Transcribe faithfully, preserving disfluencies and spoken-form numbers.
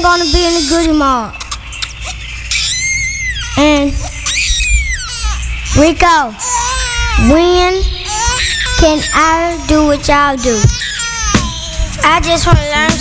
gonna be in the goodie mall. And Rico, when can I do what y'all do? I just wanna learn